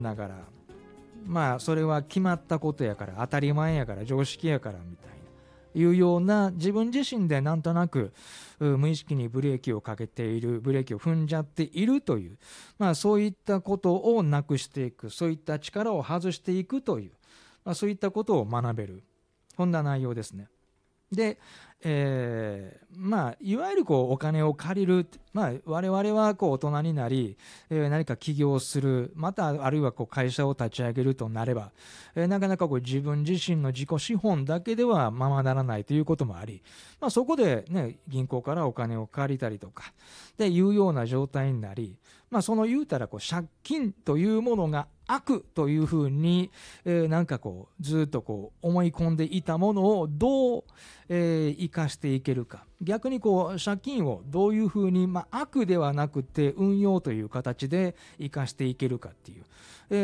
ながら、まあそれは決まったことやから当たり前やから常識やからみたいないうような、自分自身でなんとなく無意識にブレーキをかけている、ブレーキを踏んじゃっているという、まあそういったことをなくしていく、そういった力を外していくという、まあ、そういったことを学べる、こんな内容ですね。で、まあいわゆるこうお金を借りる、まあ、我々はこう大人になり、何か起業する、またあるいはこう会社を立ち上げるとなれば、なかなかこう自分自身の自己資本だけではままならないということもあり、まあ、そこで、ね、銀行からお金を借りたりとかっていうような状態になり、まあ、その言うたらこう借金というものが悪というふうに、なんかこうずっとこう思い込んでいたものをどう、生かしていけるか、逆にこう借金をどういうふうに、まあ、悪ではなくて運用という形で生かしていけるかっていう、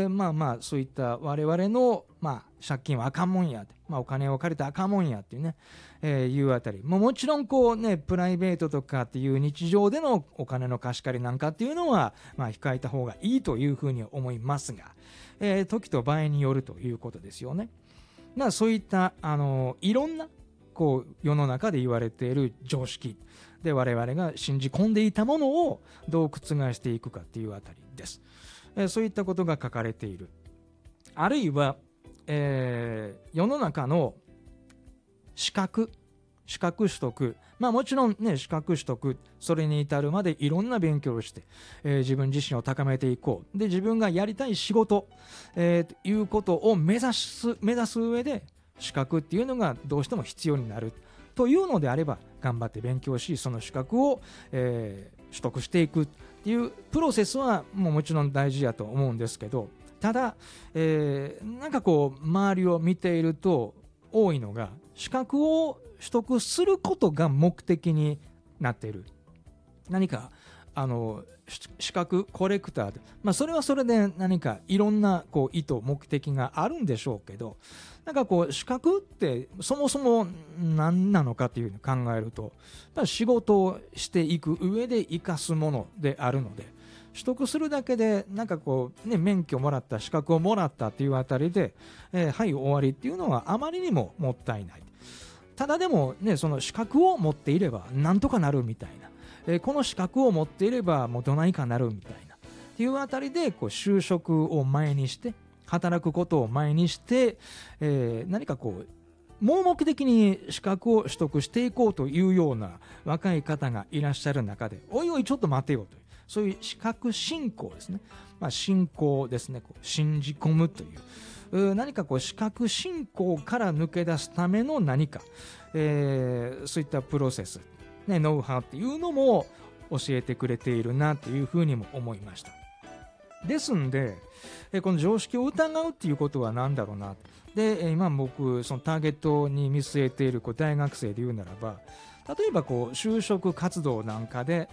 まあまあそういった我々の、まあ、借金はあかんもんや、まあ、お金を借りたらあかんもんやっていうね、いうあたり、もちろんこうねプライベートとかっていう日常でのお金の貸し借りなんかっていうのは、まあ、控えた方がいいというふうに思いますが、時と場合によるということですよね。まあ、そういったいろんなこう世の中で言われている常識で我々が信じ込んでいたものをどう覆していくかっていうあたりです。そういったことが書かれている。あるいは、世の中の資格取得、まあもちろんね資格取得、それに至るまでいろんな勉強をして、自分自身を高めていこう、で自分がやりたい仕事、いうことを目指す上で資格っていうのがどうしても必要になるというのであれば、頑張って勉強しその資格を、取得していくっていうプロセスはもちろん大事やと思うんですけど、ただ、なんかこう周りを見ていると多いのが、資格を取得することが目的になっている。何か資格コレクターで、まあ、それはそれで何かいろんなこう意図目的があるんでしょうけど、なんかこう資格ってそもそも何なのかというふうに考えると、仕事をしていく上で生かすものであるので、取得するだけでなんかこう、ね、免許もらった資格をもらったっていうあたりで、はい終わりっていうのはあまりにももったいない。ただでもね、その資格を持っていればなんとかなるみたいな、この資格を持っていればもうどないかなるみたいなっていうあたりで、こう就職を前にして働くことを前にして、何かこう盲目的に資格を取得していこうというような若い方がいらっしゃる中で、おいおいちょっと待てよという、そういう資格信仰ですね、まあ、信仰ですね、こう信じ込むという何かこう資格信仰から抜け出すための何か、そういったプロセス、ね、ノウハウっていうのも教えてくれているなというふうにも思いました。ですんで、この常識を疑うっていうことは何だろうな。で、今僕そのターゲットに見据えているこう大学生で言うならば、例えばこう就職活動なんかで、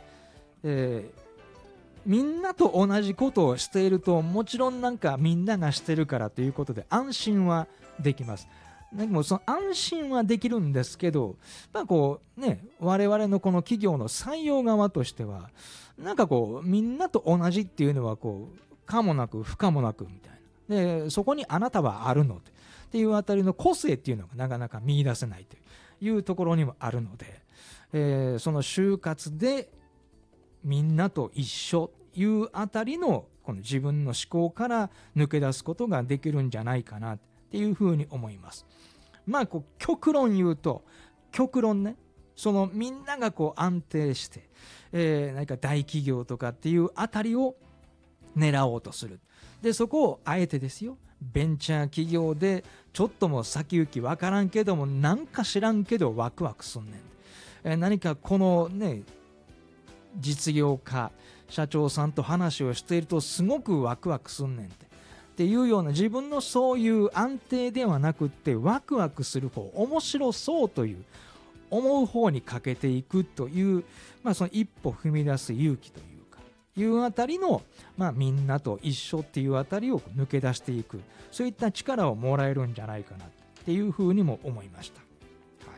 みんなと同じことをしていると、もちろんなんかみんながしてるからということで安心はできます。でもその安心はできるんですけど、まあこうね、我々のこの企業の採用側としては、なんかこうみんなと同じっていうのはこう可もなく不可もなくみたいな。で、そこにあなたはあるのっていうあたりの個性っていうのがなかなか見出せないというところにもあるので、その就活でみんなと一緒いうあたりのこの自分の思考から抜け出すことができるんじゃないかなっていうふうに思います。まあこう極論言うと、極論ね、そのみんながこう安定して、何か大企業とかっていうあたりを狙おうとする。でそこをあえてですよ、ベンチャー企業でちょっともう先行きわからんけども、なんか知らんけどワクワクすんねん、何かこのね実業家社長さんと話をしているとすごくワクワクすんねんっていうような、自分のそういう安定ではなくってワクワクする方、面白そうという思う方にかけていくという、まあ、その一歩踏み出す勇気というあたりの、まあ、みんなと一緒っていうあたりを抜け出していく、そういった力をもらえるんじゃないかなっていうふうにも思いました。はい、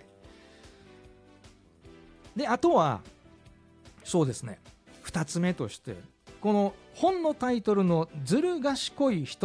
であとはそうですね、2つ目としてこの本のタイトルのずる賢い人